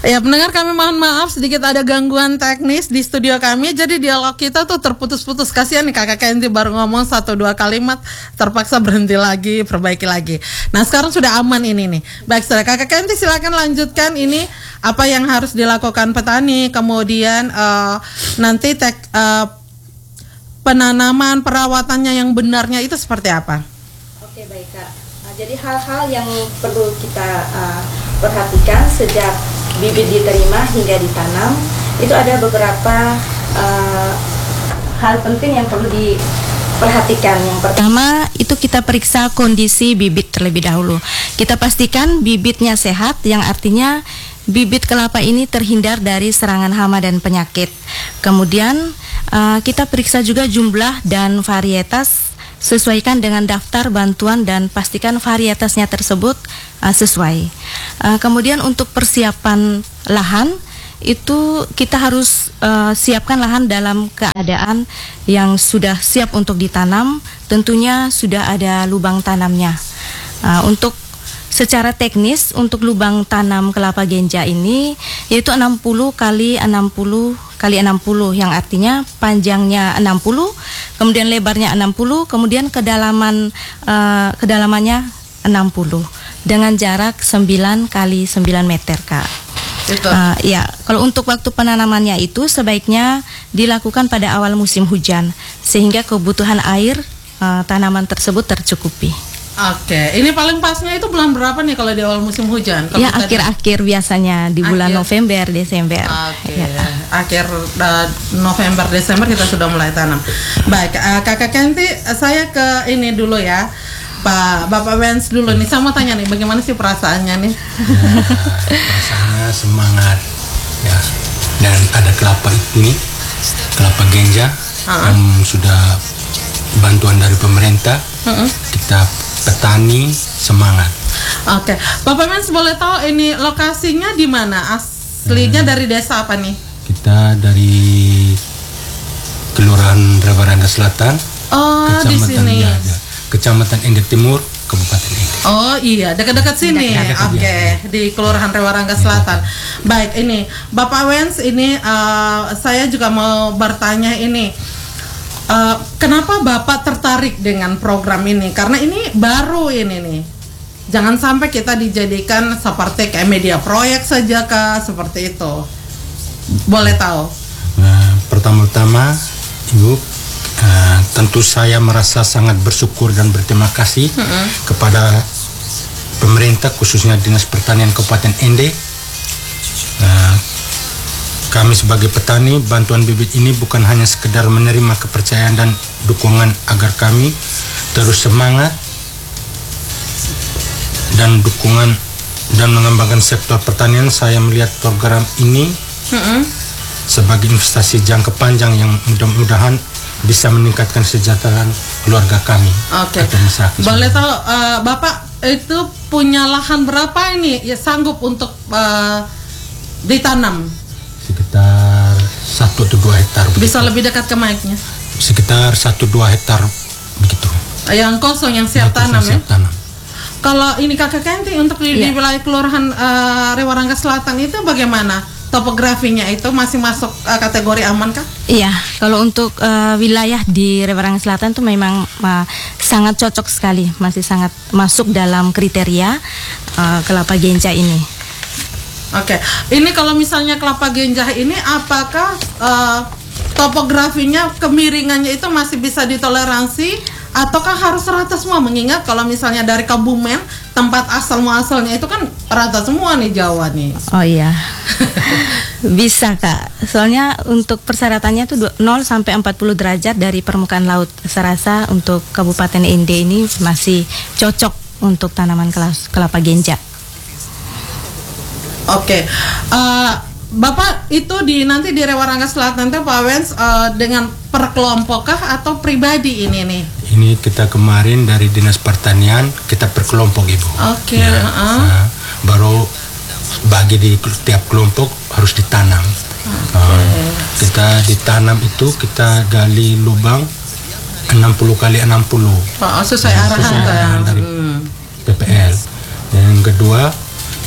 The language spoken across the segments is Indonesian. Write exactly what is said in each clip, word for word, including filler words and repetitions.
Ya pendengar, kami mohon maaf sedikit ada gangguan teknis di studio kami. Jadi dialog kita tuh terputus-putus. Kasihan nih Kakak Kenti baru ngomong satu dua kalimat, terpaksa berhenti lagi, perbaiki lagi. Nah sekarang sudah aman ini nih. Baik, saudara Kakak Kenti silakan lanjutkan ini apa yang harus dilakukan petani. Kemudian uh, nanti tek, uh, penanaman, perawatannya yang benarnya itu seperti apa? Oke baik Kak. Nah, jadi hal-hal yang perlu kita uh, perhatikan sejak bibit diterima hingga ditanam, itu ada beberapa uh, hal penting yang perlu diperhatikan. Yang pertama itu kita periksa kondisi bibit terlebih dahulu. Kita pastikan bibitnya sehat, yang artinya bibit kelapa ini terhindar dari serangan hama dan penyakit. Kemudian uh, kita periksa juga jumlah dan varietas, sesuaikan dengan daftar bantuan dan pastikan varietasnya tersebut uh, sesuai. Uh, kemudian untuk persiapan lahan, itu kita harus uh, siapkan lahan dalam keadaan yang sudah siap untuk ditanam. Tentunya sudah ada lubang tanamnya. Uh, untuk secara teknis, untuk lubang tanam kelapa genja ini yaitu enam puluh kali enam puluh kali enam puluh, yang artinya panjangnya enam puluh, kemudian lebarnya enam puluh, kemudian kedalaman uh, kedalamannya enam puluh dengan jarak sembilan kali sembilan meter, Kak. Itu. Uh, ya, kalau untuk waktu penanamannya itu sebaiknya dilakukan pada awal musim hujan sehingga kebutuhan air uh, tanaman tersebut tercukupi. Oke, ini paling pasnya itu bulan berapa nih kalau di awal musim hujan? Kalau ya akhir-akhir biasanya di bulan akhir. November, Desember. Oke, ya. akhir uh, November, Desember kita sudah mulai tanam. Baik, uh, Kakak Kenti, saya ke ini dulu ya, Pak Bapak Wens dulu nih. Saya mau tanya nih, bagaimana sih perasaannya nih? Ya, perasaannya semangat, ya. Dan ada kelapa itu nih, kelapa genja uh-uh. yang sudah bantuan dari pemerintah. Uh-uh. Kita petani semangat. Oke, Bapak Mens boleh tahu ini lokasinya di mana? Aslinya hmm. dari desa apa nih? Kita dari Kelurahan Rewarangga Selatan. Oh, di sini. Ya, ya. Kecamatan Ende Timur, Kabupaten Ende. Oh iya, dekat-dekat sini. Oke, okay. Di Kelurahan Rewarangga Selatan. Ya. Baik, ini Bapak Wens, ini uh, saya juga mau bertanya ini. Uh, kenapa Bapak tertarik dengan program ini? Karena ini baru ini nih. Jangan sampai kita dijadikan seperti kayak media proyek saja Kak, seperti itu. Boleh tahu? Nah, pertama-tama Ibu, uh, tentu saya merasa sangat bersyukur dan berterima kasih mm-hmm. kepada pemerintah, khususnya Dinas Pertanian Kabupaten Ende. Uh, Kami sebagai petani, bantuan bibit ini bukan hanya sekedar menerima kepercayaan dan dukungan agar kami terus semangat dan dukungan dan mengembangkan sektor pertanian. Saya melihat program ini mm-hmm. sebagai investasi jangka panjang yang mudah-mudahan bisa meningkatkan kesejahteraan keluarga kami. Oke. Okay. Boleh tahu uh, Bapak itu punya lahan berapa ini ya sanggup untuk uh, ditanam? Sekitar satu atau dua hektar. Begitu. Bisa lebih dekat ke mic-nya. Sekitar satu dua hektar begitu. Yang kosong, yang siap yang tanam siap ya. Tanam. Kalau ini Kakak Kenti untuk di, ya. di wilayah Kelurahan uh, Rewarangga Selatan itu bagaimana? Topografinya itu masih masuk uh, kategori aman kah? Iya, kalau untuk uh, wilayah di Rewarangga Selatan itu memang uh, sangat cocok sekali, masih sangat masuk dalam kriteria uh, kelapa genja ini. Oke, okay. Ini kalau misalnya kelapa genja ini apakah uh, topografinya, kemiringannya itu masih bisa ditoleransi ataukah harus rata semua? Mengingat kalau misalnya dari Kebumen, tempat asal muasalnya itu kan rata semua nih Jawa nih. Oh iya, bisa Kak. Soalnya untuk persyaratannya itu nol sampai empat puluh derajat dari permukaan laut. Saya rasa untuk Kabupaten Ende ini masih cocok untuk tanaman kelapa genja. Oke, okay. uh, Bapak itu di nanti di Rewarangga Selatan itu Pak Wens uh, dengan per kelompok kah atau pribadi ini nih? Ini kita kemarin dari Dinas Pertanian kita per kelompok Ibu. Oke. Okay, ya, uh. uh, baru bagi di tiap kelompok harus ditanam. Okay. Uh, kita ditanam itu kita gali lubang enam puluh kali enam puluh. Oh, sesuai arahan, sesuai arahan dari hmm. P P L. Dan yang kedua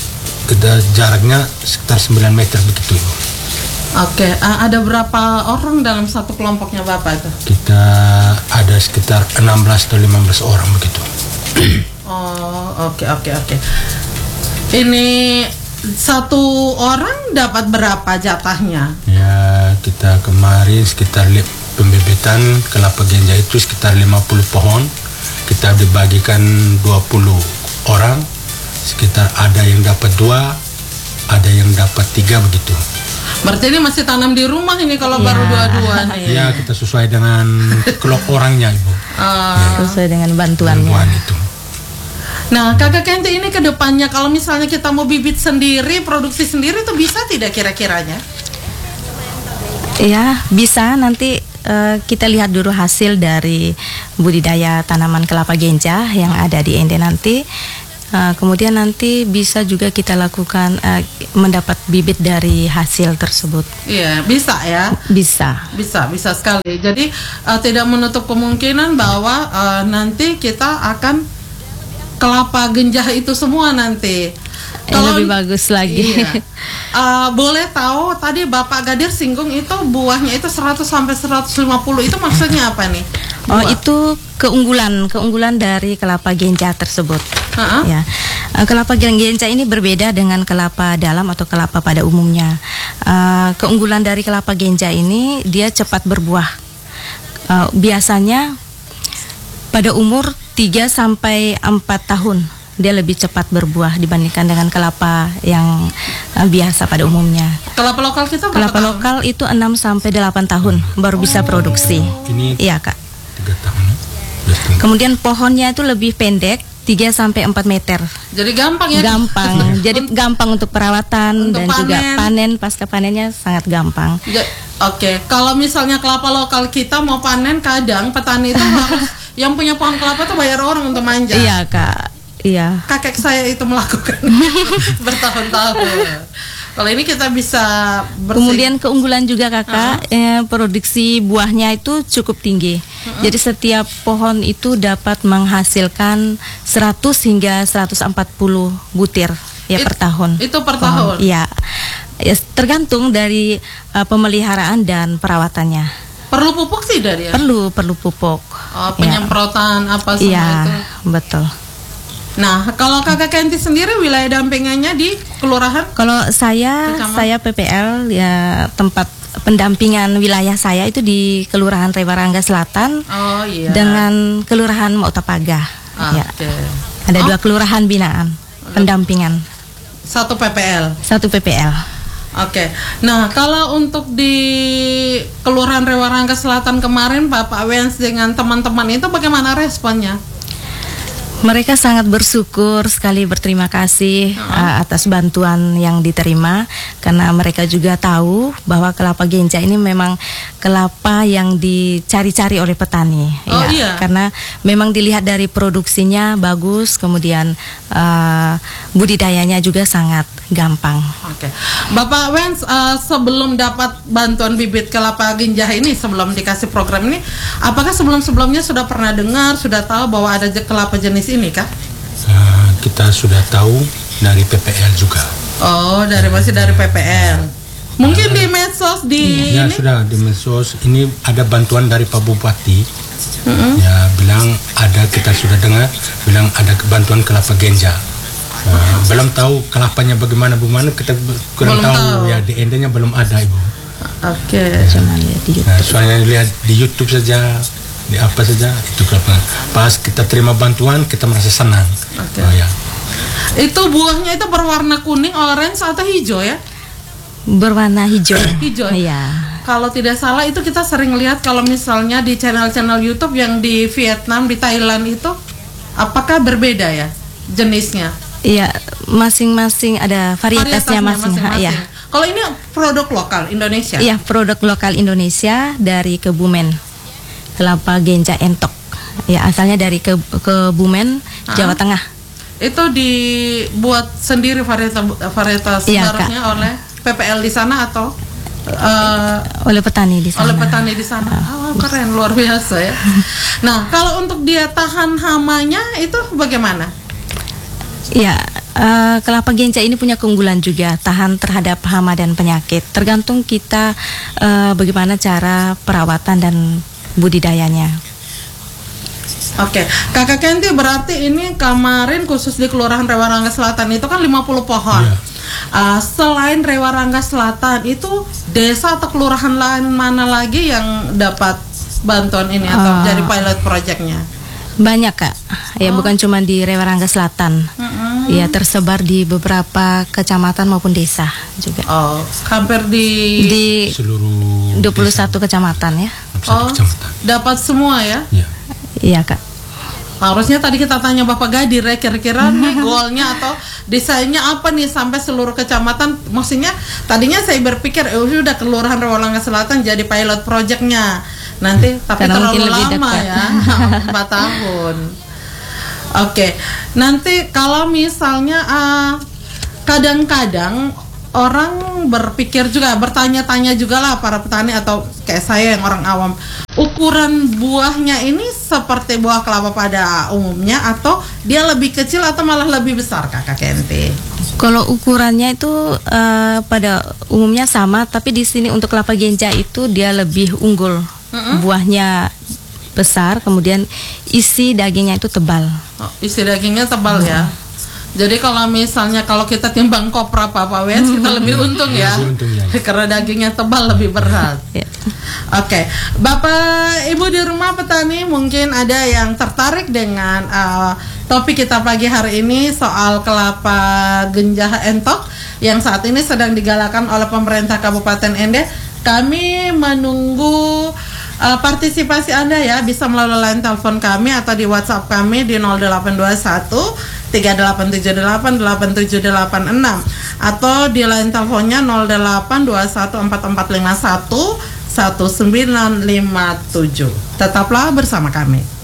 kita jaraknya sekitar sembilan meter begitu. Oke, uh, ada berapa orang dalam satu kelompoknya Bapak itu? Kita ada sekitar enam belas atau lima belas orang begitu. Oh, oke oke oke. Ini satu orang dapat berapa jatahnya? Ya, kita kemarin sekitar li- pembebetan kelapa ganja itu sekitar lima puluh pohon. Kita dibagikan dua puluh orang. Sekitar ada yang dapat dua, ada yang dapat tiga begitu. Berarti ini masih tanam di rumah ini kalau Ya. baru dua-dua nih. Ya, kita sesuai dengan kelok orangnya, Ibu. Ah. Sesuai dengan bantuannya. Bantuan itu. Nah, Kakak Kenti ini ke depannya kalau misalnya kita mau bibit sendiri, produksi sendiri itu bisa tidak kira-kiranya? Ya, bisa nanti eh, kita lihat dulu hasil dari budidaya tanaman kelapa genja yang ada di Ende nanti. Eh, kemudian nanti bisa juga kita lakukan eh, mendapat bibit dari hasil tersebut. Iya, bisa ya. Bisa. Bisa, bisa sekali. Jadi uh, tidak menutup kemungkinan bahwa uh, nanti kita akan kelapa genjah itu semua nanti. Yang lebih bagus lagi. Iya. Uh, boleh tahu tadi Bapak Gadir singgung itu buahnya itu seratus sampai seratus lima puluh, itu maksudnya apa nih? Oh, Buah. itu keunggulan keunggulan dari kelapa genja tersebut. Ha-ha. Ya, Eh, kelapa genja ini berbeda dengan kelapa dalam atau kelapa pada umumnya. Eh, keunggulan dari kelapa genja ini dia cepat berbuah. Eh, biasanya pada umur tiga sampai empat tahun dia lebih cepat berbuah dibandingkan dengan kelapa yang eh, biasa pada umumnya. Kelapa lokal kita berapa Kelapa tahun? lokal itu enam sampai delapan tahun baru bisa produksi. Ini Iya, Kak. tiga tahun. ya? Dua setengah. Kemudian pohonnya itu lebih pendek, tiga sampai empat meter. Jadi gampang ya. Gampang. Jadi gampang untuk perawatan Untuk dan juga panen. panen, pasca panennya sangat gampang. Ja- Oke, kalau misalnya kelapa lokal kita mau panen, kadang petani itu harus yang punya pohon kelapa tuh bayar orang untuk manja. Iya, Kak. Iya. Kakek saya itu melakukan bertahun-tahun. Kalau ini kita bisa bersih. Kemudian keunggulan juga Kakak, eh, produksi buahnya itu cukup tinggi. Jadi setiap pohon itu dapat menghasilkan seratus hingga seratus empat puluh butir ya It- per tahun. itu per Pohon. tahun? Iya. Ya, tergantung dari eh, pemeliharaan dan perawatannya. Perlu pupuk tidak dia? Perlu perlu pupuk. Oh, penyemprotan apa semua Iya, itu. betul. Nah, kalau Kakak Kenti sendiri wilayah dampingannya di kelurahan? Kalau saya, Kecamatan? saya P P L ya, tempat pendampingan wilayah saya itu di Kelurahan Rewarangga Selatan Oh iya. dengan Kelurahan Mautapaga. Ya, Oke. ada Oh. dua kelurahan binaan pendampingan, Satu P P L. satu P P L. Oke. Nah, kalau untuk di Kelurahan Rewarangga Selatan kemarin Bapak Wens dengan teman-teman itu bagaimana responnya? Mereka sangat bersyukur sekali, berterima kasih uh, atas bantuan yang diterima, karena mereka juga tahu bahwa kelapa genja ini memang kelapa yang dicari-cari oleh petani. Oh, ya, iya. Karena memang dilihat dari produksinya bagus, kemudian uh, budidayanya juga sangat gampang. Oke, Bapak Wens, uh, sebelum dapat bantuan bibit kelapa genjah ini, sebelum dikasih program ini, apakah sebelum-sebelumnya sudah pernah dengar, sudah tahu bahwa ada je- kelapa jenis ini kah? Uh, kita sudah tahu dari P P L juga. Oh, dari masih dari P P L. Mungkin di medsos di Ya ini. sudah di medsos ini ada bantuan dari Pak Bupati. Ya bilang ada, kita sudah dengar bilang ada bantuan kelapa genja. Uh, belum tahu kelapanya bagaimana bagaimana kita be- kurang Belum tahu. tahu. Ya di endenya belum ada Ibu. Oke. Cuma lihat di Nah, YouTube. soalnya lihat di YouTube saja, di apa saja itu kelapa. Pas kita terima bantuan kita merasa senang. Oke. Oh, ya. Itu buahnya itu berwarna kuning, orange atau hijau ya? Berwarna hijau. Hijau. Iya. Kalau tidak salah itu kita sering lihat kalau misalnya di channel-channel YouTube yang di Vietnam, di Thailand itu, apakah berbeda ya jenisnya? Iya, masing-masing ada varietasnya masing. masing-masing. Ya. Kalau ini produk lokal Indonesia. Iya, produk lokal Indonesia dari Kebumen. Kelapa genja entok. Ya, asalnya dari ke Kebumen, Ah. Jawa Tengah. Itu dibuat sendiri varietas varietas Iya, barangnya oleh P P L di sana atau eh, Oleh petani di sana. oleh petani di sana. Oh, keren, luar biasa ya. Nah, kalau untuk dia tahan hamanya itu bagaimana? Ya, Uh, kelapa genca ini punya keunggulan juga, tahan terhadap hama dan penyakit. Tergantung kita uh, bagaimana cara perawatan dan budidayanya. Oke, Kakak Kenti, berarti ini kemarin khusus di Kelurahan Rewarangga Selatan itu kan lima puluh pohon. Iya. Uh, selain Rewarangga Selatan itu desa atau kelurahan lain mana lagi yang dapat bantuan ini atau Uh, jadi pilot projectnya? Banyak Kak, ya Oh. bukan cuma di Rewarangga Selatan, Mm-mm. ya tersebar di beberapa kecamatan maupun desa juga. Oh, hampir di, Di Seluruh dua puluh desa, satu kecamatan ya. oh, kecamatan. dapat semua ya. Ya. Iya Kak. Harusnya tadi kita tanya Bapak Gadir ya, kira-kira nih goalnya atau desainnya apa nih sampai seluruh kecamatan. Maksudnya tadinya saya berpikir eh udah Kelurahan Rewarangga Selatan jadi pilot projectnya nanti, tapi Karena terlalu mungkin lebih lama dekat. ya, empat tahun. Oke, nanti kalau misalnya uh, kadang-kadang orang berpikir juga, bertanya-tanya juga lah para petani atau kayak saya yang orang awam, ukuran buahnya ini seperti buah kelapa pada umumnya atau dia lebih kecil atau malah lebih besar, Kakak Kenti? Kalau ukurannya itu uh, pada umumnya sama, tapi di sini untuk kelapa genca itu dia lebih unggul. Mm-mm. Buahnya besar, kemudian isi dagingnya itu tebal. Oh, isi dagingnya tebal ya. Jadi kalau misalnya kalau kita timbang kopra Papa Wens kita lebih untung ya. Lebih untung, ya. Karena dagingnya tebal lebih berat. Ya. Oke, Bapak Ibu di rumah petani mungkin ada yang tertarik dengan uh, topik kita pagi hari ini soal kelapa genja entok yang saat ini sedang digalakan oleh pemerintah Kabupaten Ende. Kami menunggu uh, partisipasi Anda ya, bisa melalui line telepon kami atau di WhatsApp kami di nol delapan dua satu tiga delapan tujuh delapan delapan tujuh delapan enam atau di line teleponnya nol delapan dua satu empat empat lima satu satu sembilan lima tujuh. Tetaplah bersama kami.